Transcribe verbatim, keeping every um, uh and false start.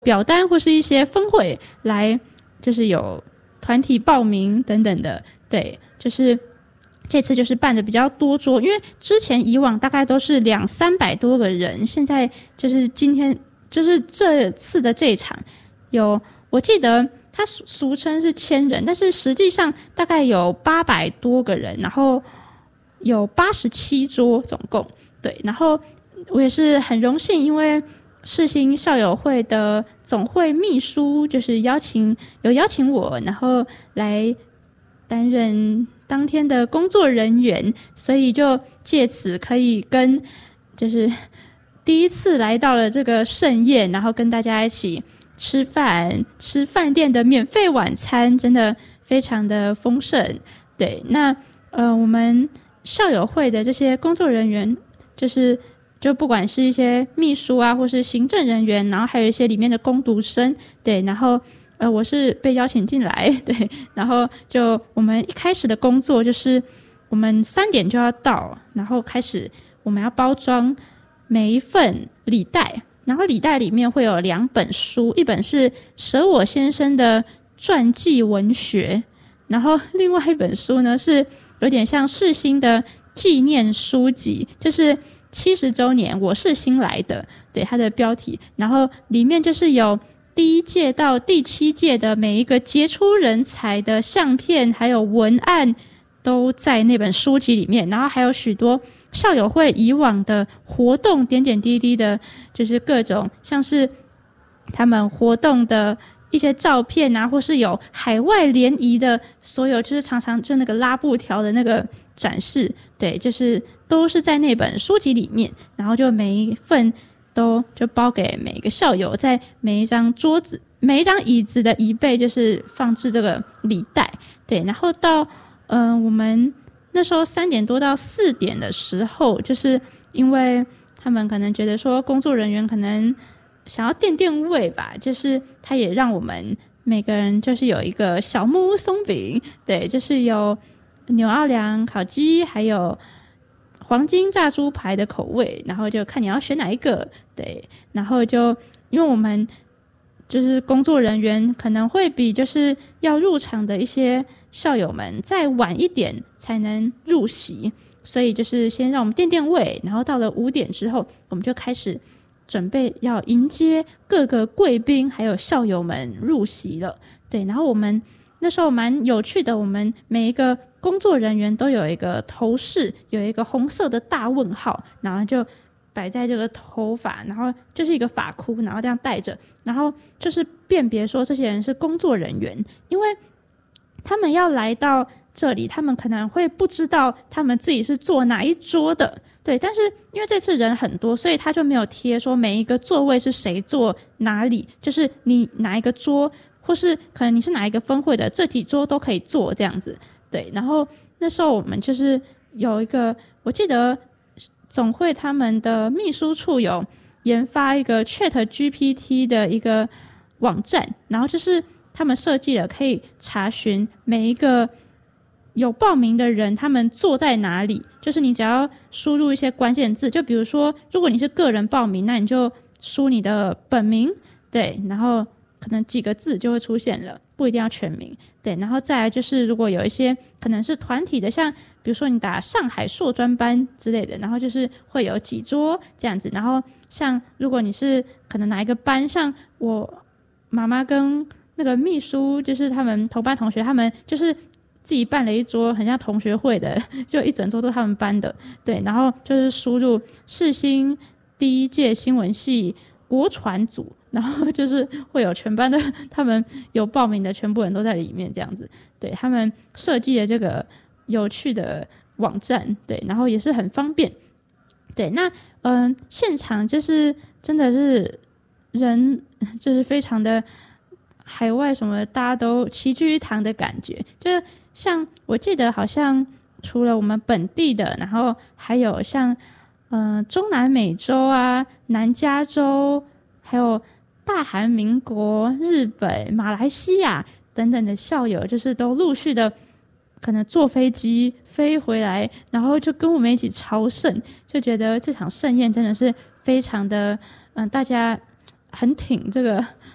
表单或是一些分会来，就是有团体报名等等的。对，就是这次就是办的比较多桌，因为之前以往大概都是两三百多个人，现在就是今天就是这次的这一场有，我记得它俗称是千人，但是实际上大概有八百多个人，然后有八十七桌总共。对，然后我也是很荣幸，因为世新校友会的总会秘书就是邀请有邀请我，然后来担任当天的工作人员，所以就借此可以跟就是第一次来到了这个盛宴，然后跟大家一起吃饭，吃饭店的免费晚餐，真的非常的丰盛。对，那呃我们校友会的这些工作人员，就是就不管是一些秘书啊，或是行政人员，然后还有一些里面的工读生，对，然后呃，我是被邀请进来，对，然后就我们一开始的工作就是我们三点就要到，然后开始我们要包装每一份礼袋，然后礼袋里面会有两本书，一本是舍我先生的传记文学，然后另外一本书呢是有点像世新的纪念书籍，就是七十周年我是新来的，对，它的标题，然后里面就是有第一届到第七届的每一个杰出人才的相片还有文案都在那本书籍里面，然后还有许多校友会以往的活动点点滴滴的，就是各种像是他们活动的一些照片啊，或是有海外联谊的所有，就是常常就那个拉布条的那个展示，对，就是都是在那本书籍里面，然后就每一份都就包给每一个校友，在每一张桌子每一张椅子的椅背就是放置这个礼袋，对，然后到嗯、呃，我们那时候三点多到四点的时候，就是因为他们可能觉得说工作人员可能想要垫垫胃吧，就是他也让我们每个人就是有一个小木屋松饼，对，就是有牛奥良烤鸡还有黄金炸猪排的口味，然后就看你要选哪一个，对，然后就因为我们就是工作人员可能会比就是要入场的一些校友们再晚一点才能入席，所以就是先让我们垫垫胃，然后到了五点之后我们就开始准备要迎接各个贵宾还有校友们入席了，对，然后我们那时候蛮有趣的，我们每一个工作人员都有一个头饰，有一个红色的大问号，然后就摆在这个头发，然后就是一个发箍，然后这样戴着，然后就是辨别说这些人是工作人员，因为他们要来到这里，他们可能会不知道他们自己是坐哪一桌的，对，但是因为这次人很多，所以他就没有贴说每一个座位是谁坐哪里，就是你哪一个桌，或是可能你是哪一个分会的，这几桌都可以坐这样子，对，然后那时候我们就是有一个，我记得总会他们的秘书处有研发一个 Chat G P T 的一个网站，然后就是他们设计了可以查询每一个有报名的人他们坐在哪里，就是你只要输入一些关键字，就比如说如果你是个人报名，那你就输你的本名，对，然后可能几个字就会出现了，不一定要全名，对，然后再来就是如果有一些可能是团体的，像比如说你打上海硕专班之类的，然后就是会有几桌这样子，然后像如果你是可能哪一个班，像我妈妈跟那个秘书就是他们同班同学，他们就是自己办了一桌很像同学会的，就一整桌都他们班的，对，然后就是输入世新第一届新闻系国传组，然后就是会有全班的他们有报名的全部人都在里面这样子，对，他们设计了这个有趣的网站，对，然后也是很方便，对，那嗯、呃，现场就是真的是人就是非常的海外什么大家都齐聚一堂的感觉，就像我记得好像除了我们本地的，然后还有像嗯、呃、中南美洲啊、南加州，还有大韩民国、日本、马来西亚等等的校友，就是都陆续的可能坐飞机飞回来，然后就跟我们一起朝圣，就觉得这场盛宴真的是非常的嗯、呃、大家很挺这个